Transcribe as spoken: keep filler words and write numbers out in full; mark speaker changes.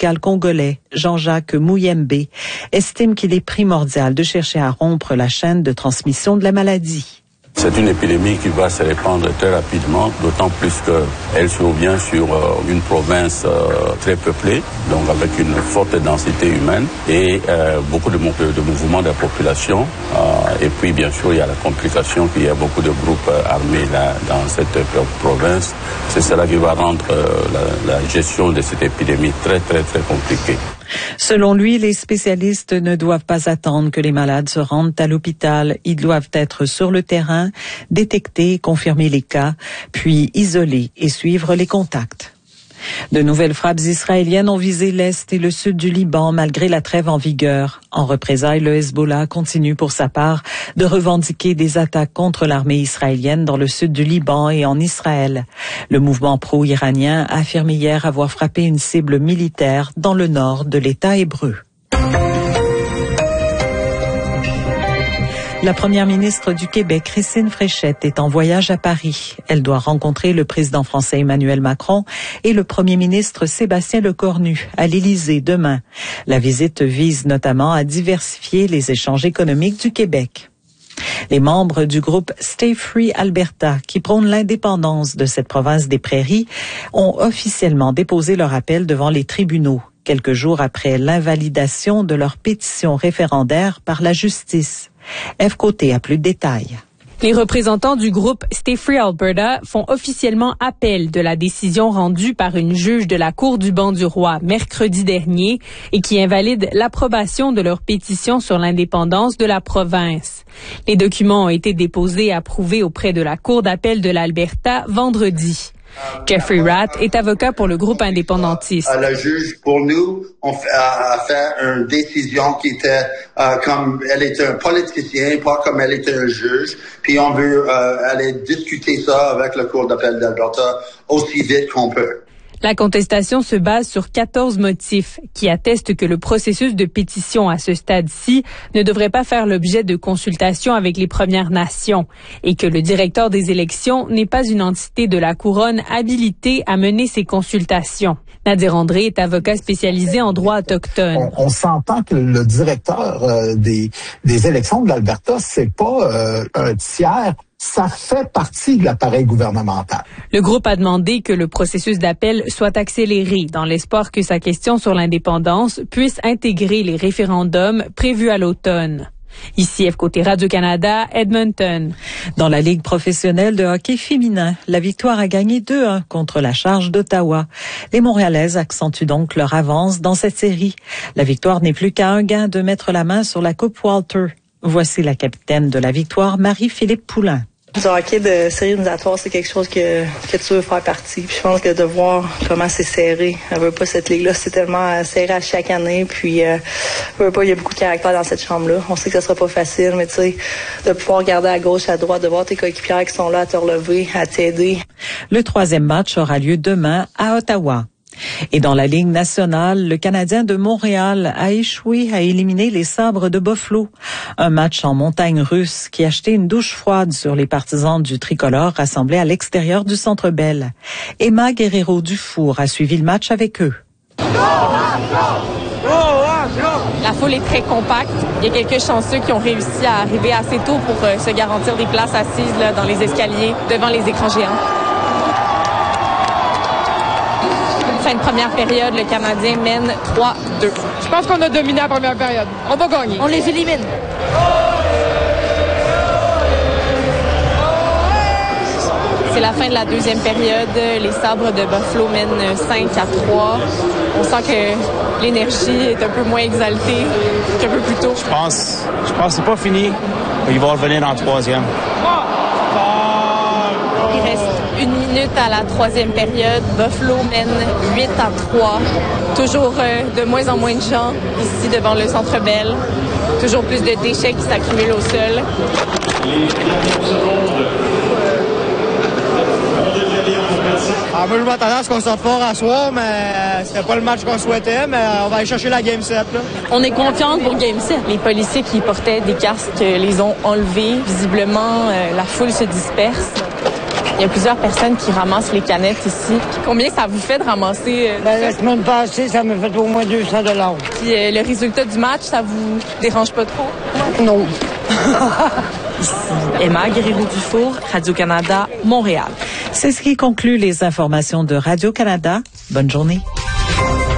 Speaker 1: médical congolais, Jean-Jacques Mouyembe, estime qu'il est primordial de chercher à rompre la chaîne de transmission de la maladie.
Speaker 2: C'est une épidémie qui va se répandre très rapidement, d'autant plus qu'elle survient sur une province très peuplée, donc avec une forte densité humaine et euh, beaucoup de, de mouvements de la population. Euh, et puis, bien sûr, il y a la complication qu'il y a beaucoup de groupes armés là, dans cette province. C'est cela qui va rendre euh, la, la gestion de cette épidémie très, très, très compliquée.
Speaker 1: Selon lui, les spécialistes ne doivent pas attendre que les malades se rendent à l'hôpital. Ils doivent être sur le terrain, détecter, confirmer les cas, puis isoler et suivre les contacts. De nouvelles frappes israéliennes ont visé l'Est et le Sud du Liban malgré la trêve en vigueur. En représailles, le Hezbollah continue pour sa part de revendiquer des attaques contre l'armée israélienne dans le Sud du Liban et en Israël. Le mouvement pro-iranien a affirmé hier avoir frappé une cible militaire dans le nord de l'État hébreu. La première ministre du Québec, Christine Fréchette, est en voyage à Paris. Elle doit rencontrer le président français Emmanuel Macron et le premier ministre Sébastien Lecornu à l'Élysée demain. La visite vise notamment à diversifier les échanges économiques du Québec. Les membres du groupe Stay Free Alberta, qui prônent l'indépendance de cette province des prairies, ont officiellement déposé leur appel devant les tribunaux, quelques jours après l'invalidation de leur pétition référendaire par la justice. F. Côté a plus de détails.
Speaker 3: Les représentants du groupe Stay Free Alberta font officiellement appel de la décision rendue par une juge de la Cour du banc du roi mercredi dernier et qui invalide l'approbation de leur pétition sur l'indépendance de la province. Les documents ont été déposés et approuvés auprès de la Cour d'appel de l'Alberta vendredi. Jeffrey Ratt est avocat pour le groupe indépendantiste.
Speaker 4: La juge, pour nous, on fait, a fait une décision qui était euh, comme elle était un politicien, pas comme elle était un juge. Puis on veut euh, aller discuter ça avec la Cour d'appel d'Alberta aussi vite qu'on peut.
Speaker 3: La contestation se base sur quatorze motifs qui attestent que le processus de pétition à ce stade-ci ne devrait pas faire l'objet de consultations avec les Premières Nations et que le directeur des élections n'est pas une entité de la couronne habilitée à mener ces consultations. Nadir André est avocat spécialisé en droit autochtone.
Speaker 5: On, on s'entend que le directeur euh, des, des élections de l'Alberta, c'est pas euh, un tiers. Ça fait partie de l'appareil gouvernemental.
Speaker 3: Le groupe a demandé que le processus d'appel soit accéléré dans l'espoir que sa question sur l'indépendance puisse intégrer les référendums prévus à l'automne. Ici, F. Côté Radio-Canada, Edmonton.
Speaker 1: Dans la Ligue professionnelle de hockey féminin, la Victoire a gagné deux un contre la Charge d'Ottawa. Les Montréalaises accentuent donc leur avance dans cette série. La Victoire n'est plus qu'à un gain de mettre la main sur la Coupe Walter. Voici la capitaine de la Victoire, Marie-Philippe Poulin.
Speaker 6: Du hockey de série éliminatoire, c'est quelque chose que, que tu veux faire partie. Puis je pense que de voir comment c'est serré, elle veut pas cette ligue-là, c'est tellement serré à chaque année. Puis euh, veut pas, il y a beaucoup de caractère dans cette chambre-là. On sait que ça sera pas facile, mais tu sais, de pouvoir regarder à gauche, à droite, de voir tes coéquipières qui sont là à te relever, à t'aider.
Speaker 1: Le troisième match aura lieu demain à Ottawa. Et dans la Ligue nationale, le Canadien de Montréal a échoué à éliminer les Sabres de Buffalo. Un match en montagne russe qui a jeté une douche froide sur les partisans du tricolore rassemblés à l'extérieur du Centre Bell. Emma Guerrero-Dufour a suivi le match avec eux.
Speaker 3: La foule est très compacte. Il y a quelques chanceux qui ont réussi à arriver assez tôt pour euh, se garantir des places assises là, dans les escaliers devant les écrans géants. Fin de première période, le Canadien mène trois deux.
Speaker 7: Je pense qu'on a dominé la première période. On va gagner.
Speaker 3: On les élimine. C'est la fin de la deuxième période. Les Sabres de Buffalo mènent cinq à trois. On sent que l'énergie est un peu moins exaltée qu'un peu plus tôt.
Speaker 8: Je pense, je pense que c'est pas fini. Ils vont revenir dans le troisième.
Speaker 3: Il reste une minute à la troisième période. Buffalo mène huit à trois. Toujours euh, de moins en moins de gens ici devant le Centre Bell. Toujours plus de déchets qui s'accumulent au sol.
Speaker 7: Alors moi, je m'attendais à ce qu'on sorte fort à soir, mais c'était pas le match qu'on souhaitait, mais on va aller chercher la Game sept. Là.
Speaker 3: On est confiante pour Game sept. Les policiers qui portaient des casques les ont enlevés. Visiblement, euh, la foule se disperse.
Speaker 9: Il y a plusieurs personnes qui ramassent les canettes ici. Combien ça vous fait de ramasser? Euh,
Speaker 10: ben, la semaine passée, ça me fait au moins deux cents dollars.
Speaker 9: Puis euh, le résultat du match, ça vous dérange pas trop?
Speaker 10: Non.
Speaker 11: Ici Emma Guerriero-Dufour, Radio-Canada, Montréal.
Speaker 1: C'est ce qui conclut les informations de Radio-Canada. Bonne journée.